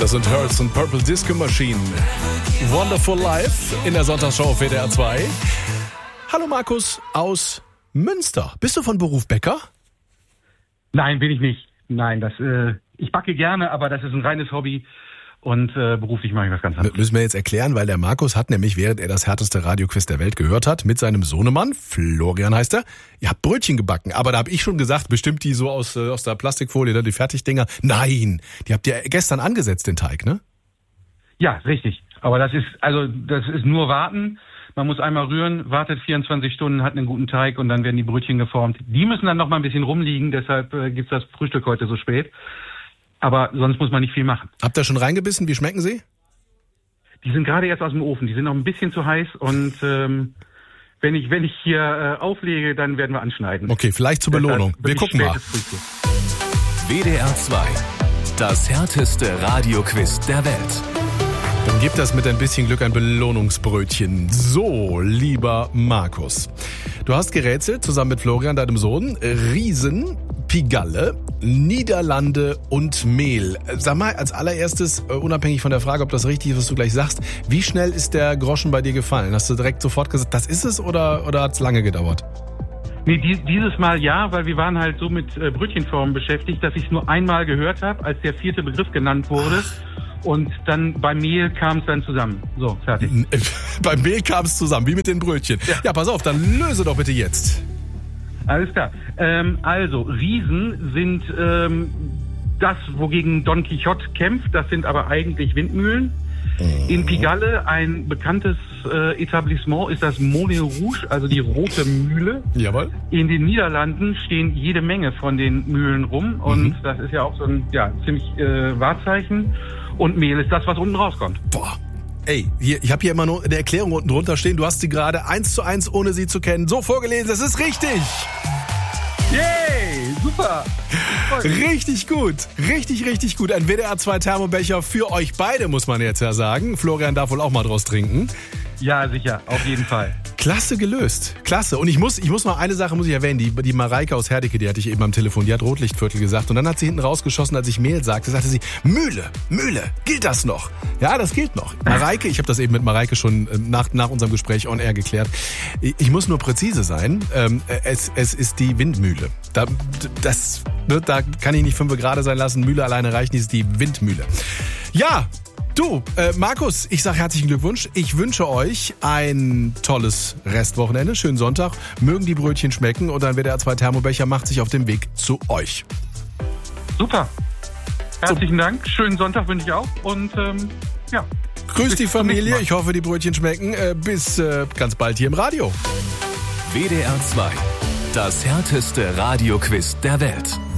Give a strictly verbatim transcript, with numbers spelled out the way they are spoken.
Das sind Hearts und Purple Disco Machine. Wonderful Life in der Sonntagsschau auf W D R zwei. Hallo Markus aus Münster. Bist du von Beruf Bäcker? Nein, bin ich nicht. Nein, das äh, ich backe gerne, aber das ist ein reines Hobby. Und äh, beruflich mache ich was ganz anderes. Müssen wir jetzt erklären, weil der Markus hat nämlich, während er das härteste Radioquiz der Welt gehört hat, mit seinem Sohnemann, Florian heißt er, ihr habt Brötchen gebacken. Aber da habe ich schon gesagt, bestimmt die so aus, äh, aus der Plastikfolie, ne, die Fertigdinger. Nein, die habt ihr gestern angesetzt, den Teig, ne? Ja, richtig. Aber das ist, also das ist nur warten. Man muss einmal rühren, wartet vierundzwanzig Stunden, hat einen guten Teig und dann werden die Brötchen geformt. Die müssen dann noch mal ein bisschen rumliegen, deshalb äh, gibt's das Frühstück heute so spät. Aber sonst muss man nicht viel machen. Habt ihr schon reingebissen? Wie schmecken sie? Die sind gerade erst aus dem Ofen. Die sind noch ein bisschen zu heiß. Und ähm, wenn ich wenn ich hier äh, auflege, dann werden wir anschneiden. Okay, vielleicht zur Belohnung. Wir gucken mal. W D R zwei. Das härteste Radioquiz der Welt. Dann gibt das mit ein bisschen Glück ein Belohnungsbrötchen. So, lieber Markus. Du hast gerätselt, zusammen mit Florian, deinem Sohn, Riesen, Pigalle, Niederlande und Mehl. Sag mal, als allererstes, unabhängig von der Frage, ob das richtig ist, was du gleich sagst, wie schnell ist der Groschen bei dir gefallen? Hast du direkt sofort gesagt, das ist es, oder, oder hat es lange gedauert? Nee, die, dieses Mal ja, weil wir waren halt so mit äh, Brötchenformen beschäftigt, dass ich es nur einmal gehört habe, als der vierte Begriff genannt wurde. Und dann beim Mehl kam es dann zusammen. So, fertig. Beim Mehl kam es zusammen, wie mit den Brötchen. Ja. ja, pass auf, dann löse doch bitte jetzt. Alles klar. Ähm, also, Riesen sind ähm, das, wogegen Don Quixote kämpft. Das sind aber eigentlich Windmühlen. In Pigalle, ein bekanntes äh, Etablissement, ist das Moulin Rouge, also die rote Mühle. Jawohl. In den Niederlanden stehen jede Menge von den Mühlen rum. Und mhm. das ist ja auch so ein ja, ziemlich äh, Wahrzeichen. Und Mehl ist das, was unten rauskommt. Boah. Ey, hier, ich habe hier immer nur eine Erklärung unten drunter stehen. Du hast sie gerade eins zu eins, ohne sie zu kennen, so vorgelesen. Das ist richtig. Yay, super. Richtig gut. Richtig, richtig gut. Ein W D R zwei Thermobecher für euch beide, muss man jetzt ja sagen. Florian darf wohl auch mal draus trinken. Ja, sicher. Auf jeden Fall. Klasse gelöst. Klasse. Und ich muss, ich muss noch eine Sache muss ich erwähnen. Die, die Mareike aus Herdecke, die hatte ich eben am Telefon, die hat Rotlichtviertel gesagt. Und dann hat sie hinten rausgeschossen, als ich Mehl sagte, sagte sie, Mühle, Mühle, gilt das noch? Ja, das gilt noch. Mareike, ich habe das eben mit Mareike schon nach, nach unserem Gespräch on air geklärt. Ich muss nur präzise sein. Es, es ist die Windmühle. Da, das, da kann ich nicht fünf Grad sein lassen. Mühle alleine reicht nicht, es ist die Windmühle. Ja, du, äh, Markus, ich sage herzlichen Glückwunsch. Ich wünsche euch ein tolles Restwochenende, schönen Sonntag. Mögen die Brötchen schmecken und ein W D R zwei Thermobecher macht sich auf den Weg zu euch. Super. Herzlichen so. Dank. Schönen Sonntag wünsche ich auch. Und ähm, ja. Grüß die Familie. Ich hoffe, die Brötchen schmecken. Äh, bis äh, ganz bald hier im Radio. W D R zwei. Das härteste Radioquiz der Welt.